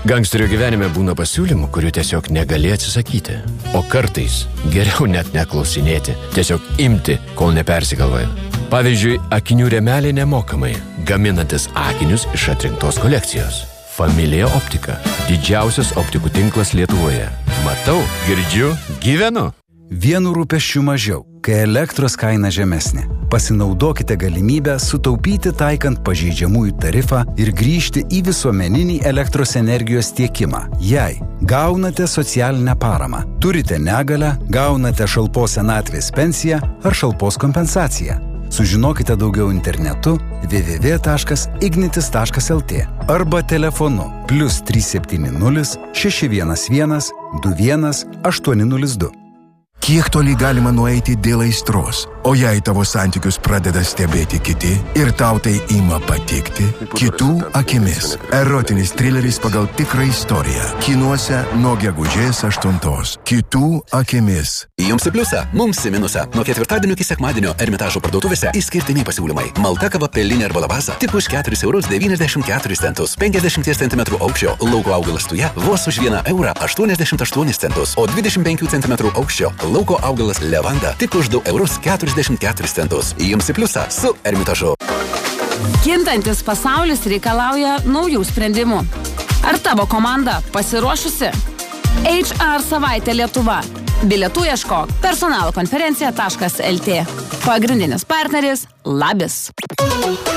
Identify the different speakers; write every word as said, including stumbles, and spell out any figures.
Speaker 1: Gangsterio gyvenime būna pasiūlymų, kurių tiesiog negali atsisakyti. O kartais geriau net neklausinėti, tiesiog imti, kol nepersigalvoja. Pavyzdžiui, akinių rėmeliai nemokamai, gaminantis akinius iš atrinktos kolekcijos. Familija Optika. Didžiausias optikų tinklas Lietuvoje. Matau, girdžiu, gyvenu.
Speaker 2: Vienu rūpesčiu mažiau, kai elektros kaina žemesnė. Pasinaudokite galimybę sutaupyti taikant pažeidžiamųjų tarifą ir grįžti į visuomeninį elektros energijos tiekimą. Jei gaunate socialinę paramą, turite negalią, gaunate šalpos senatvės pensiją ar šalpos kompensaciją. Sužinokite daugiau internetu w w w taškas ignitis taškas l t arba telefonu plius trys septyni nulis šeši vienas vienas du vienas aštuoni nulis du.
Speaker 3: Kiek toli galima nueiti dėl aistros, o jei tavo santykius pradeda stebėti kiti ir tau tai ima patikti, kitų akimis. Erotinis trileris pagal tikrą istoriją. Kinuose nuo gegužės aštuntos. Kitų akimis.
Speaker 4: Jums į pliusą, mums į minusą. Nuo ketvirtadienio iki sekmadienio Ermitažo parduotuvėse išskirtiniai pasiūlymai. Malta kava pelinė arba labasa tik už keturis eurus devyniasdešimt keturis centus. penkiasdešimt centimetrų aukščio lauko augalas tuja vos už vieną eurą aštuoniasdešimt aštuonis centus. O dvidešimt penkių centimetrų aukščio lauko augalas levanda tik už du eurus keturiasdešimt keturis centus. Jums į pliusą su Ermitažu.
Speaker 5: Kintantis pasaulis reikalauja naujų sprendimų. Ar tavo komanda pasiruošusi? H R savaitė Lietuva. Bilietų ieškok personalo konferencija taškas l t. Pagrindinis partneris Labis.